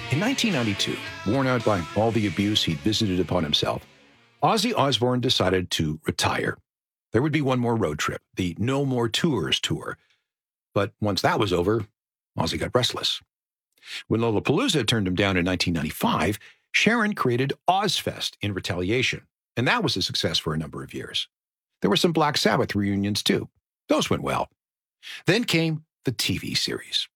In 1992, worn out by all the abuse he'd visited upon himself, Ozzy Osbourne decided to retire. There would be one more road trip, the No More Tours tour. But once that was over, Ozzy got restless. When Lollapalooza turned him down in 1995, Sharon created Ozzfest in retaliation, and that was a success for a number of years. There were some Black Sabbath reunions too. Those went well. Then came the TV series.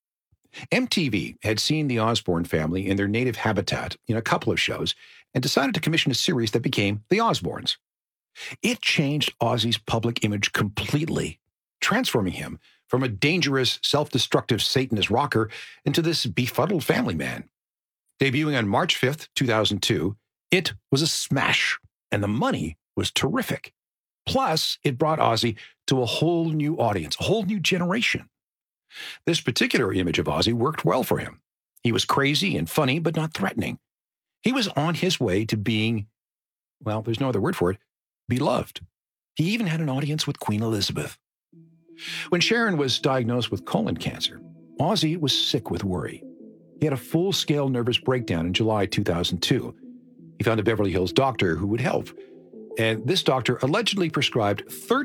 MTV had seen the Osbourne family in their native habitat in a couple of shows and decided to commission a series that became The Osbournes. It changed Ozzy's public image completely, transforming him from a dangerous, self-destructive Satanist rocker into this befuddled family man. Debuting on March 5th, 2002, it was a smash, and the money was terrific. Plus, it brought Ozzy to a whole new audience, a whole new generation. This particular image of Ozzy worked well for him. He was crazy and funny, but not threatening. He was on his way to being, well, there's no other word for it, beloved. He even had an audience with Queen Elizabeth. When Sharon was diagnosed with colon cancer, Ozzy was sick with worry. He had a full-scale nervous breakdown in July 2002. He found a Beverly Hills doctor who would help, and this doctor allegedly prescribed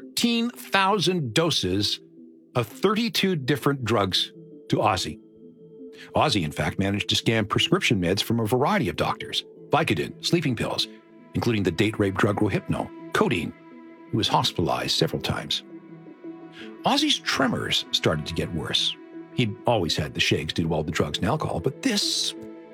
13,000 doses of 32 different drugs to Ozzy. Ozzy, in fact, managed to scam prescription meds from a variety of doctors: Vicodin, sleeping pills, including the date rape drug Rohypnol, codeine. He was hospitalized several times. Ozzy's tremors started to get worse. He'd always had the shakes due to all the drugs and alcohol, but this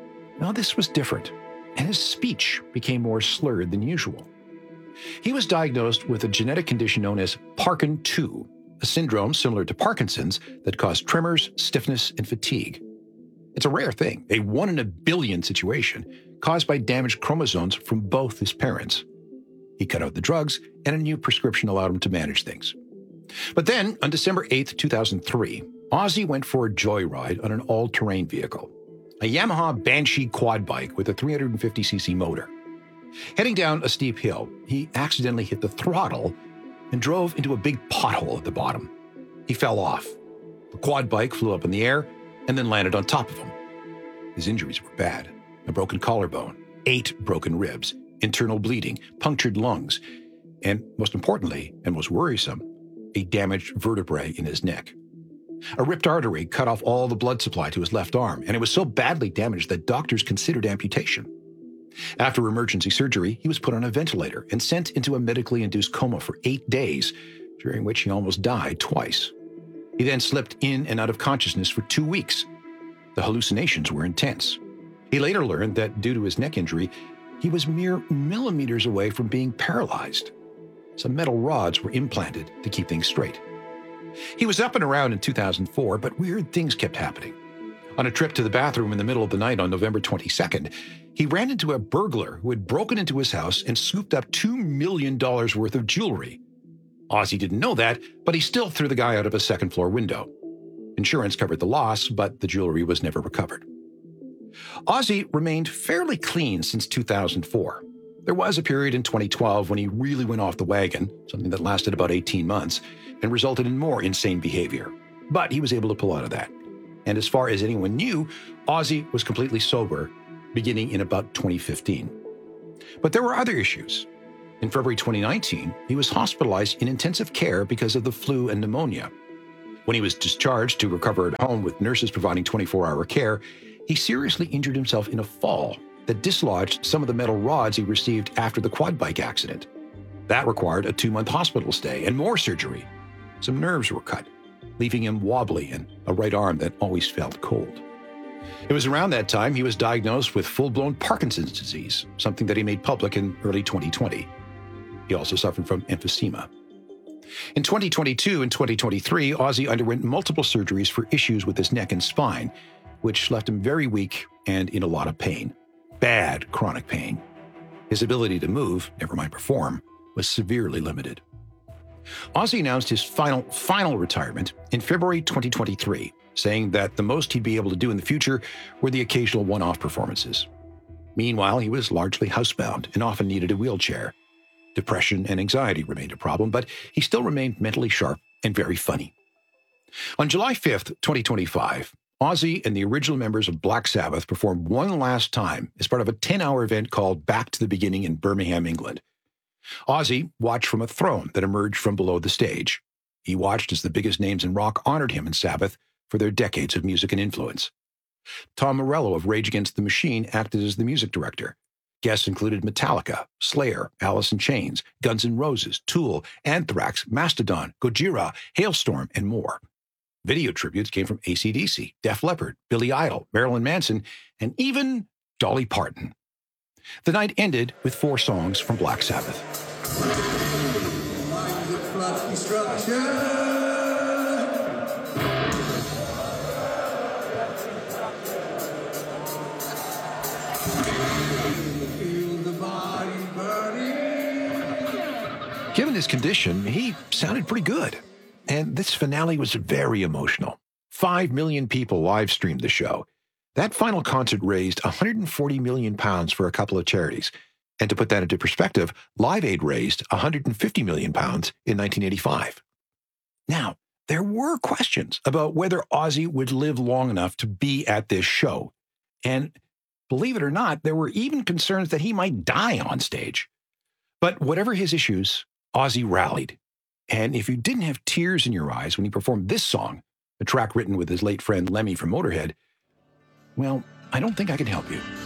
was different, and his speech became more slurred than usual. He was diagnosed with a genetic condition known as Parkin2, a syndrome similar to Parkinson's that caused tremors, stiffness, and fatigue. It's a rare thing, a 1 in a billion situation caused by damaged chromosomes from both his parents. He cut out the drugs, and a new prescription allowed him to manage things. But then, on December 8th, 2003, Ozzy went for a joyride on an all-terrain vehicle, a Yamaha Banshee quad bike with a 350cc motor. Heading down a steep hill, he accidentally hit the throttle and drove into a big pothole at the bottom. He fell off. The quad bike flew up in the air and then landed on top of him. His injuries were bad: a broken collarbone, 8 broken ribs, internal bleeding, punctured lungs, and most importantly, and most worrisome, a damaged vertebrae in his neck. A ripped artery cut off all the blood supply to his left arm, and it was so badly damaged that doctors considered amputation. After emergency surgery, he was put on a ventilator and sent into a medically induced coma for 8 days, during which he almost died twice. He then slipped in and out of consciousness for 2 weeks. The hallucinations were intense. He later learned that due to his neck injury, he was mere millimeters away from being paralyzed. Some metal rods were implanted to keep things straight. He was up and around in 2004, but weird things kept happening. On a trip to the bathroom in the middle of the night on November 22nd, he ran into a burglar who had broken into his house and scooped up $2 million worth of jewelry. Ozzy didn't know that, but he still threw the guy out of a second-floor window. Insurance covered the loss, but the jewelry was never recovered. Ozzy remained fairly clean since 2004. There was a period in 2012 when he really went off the wagon, something that lasted about 18 months, and resulted in more insane behavior. But he was able to pull out of that. And as far as anyone knew, Ozzy was completely sober, beginning in about 2015. But there were other issues. In February 2019, he was hospitalized in intensive care because of the flu and pneumonia. When he was discharged to recover at home with nurses providing 24-hour care, he seriously injured himself in a fall that dislodged some of the metal rods he received after the quad bike accident. That required a 2-month hospital stay and more surgery. Some nerves were cut, leaving him wobbly and a right arm that always felt cold. It was around that time he was diagnosed with full-blown Parkinson's disease, something that he made public in early 2020. He also suffered from emphysema. In 2022 and 2023, Ozzy underwent multiple surgeries for issues with his neck and spine, which left him very weak and in a lot of pain. Bad chronic pain. His ability to move, never mind perform, was severely limited. Ozzy announced his final retirement in February 2023, saying that the most he'd be able to do in the future were the occasional one-off performances. Meanwhile, he was largely housebound and often needed a wheelchair. Depression and anxiety remained a problem, but he still remained mentally sharp and very funny. On July 5th, 2025, Ozzy and the original members of Black Sabbath performed one last time as part of a 10-hour event called Back to the Beginning in Birmingham, England. Ozzy watched from a throne that emerged from below the stage. He watched as the biggest names in rock honored him and Sabbath for their decades of music and influence. Tom Morello of Rage Against the Machine acted as the music director. Guests included Metallica, Slayer, Alice in Chains, Guns N' Roses, Tool, Anthrax, Mastodon, Gojira, Hailstorm, and more. Video tributes came from AC/DC, Def Leppard, Billy Idol, Marilyn Manson, and even Dolly Parton. The night ended with 4 songs from Black Sabbath. Given his condition, he sounded pretty good. And this finale was very emotional. 5 million people live-streamed the show. That final concert raised £140 million for a couple of charities. And to put that into perspective, Live Aid raised £150 million in 1985. Now, there were questions about whether Ozzy would live long enough to be at this show. And believe it or not, there were even concerns that he might die on stage. But whatever his issues, Ozzy rallied. And if you didn't have tears in your eyes when he performed this song, a track written with his late friend Lemmy from Motorhead, well, I don't think I can help you.